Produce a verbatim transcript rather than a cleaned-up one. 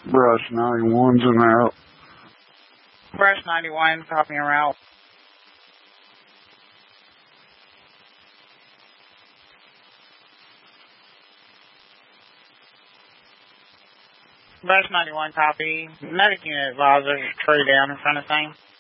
Brush ninety-one's en route. Brush ninety-one, copy en route. Brush ninety-one, copy. Medic unit advisor, tree down in front of thing.